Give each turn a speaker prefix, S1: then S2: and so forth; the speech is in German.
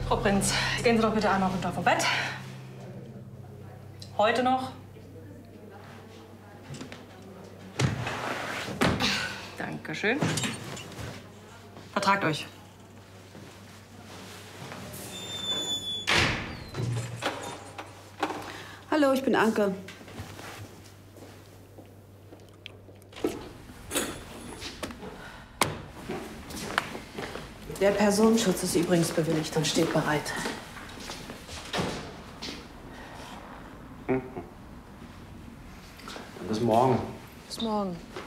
S1: Frau Prinz, gehen Sie doch bitte einmal runter vom Bett. Heute noch. Dankeschön. Vertragt euch.
S2: Hallo, ich bin Anke. Der Personenschutz ist übrigens bewilligt und steht bereit.
S3: Bis morgen.
S2: Bis morgen.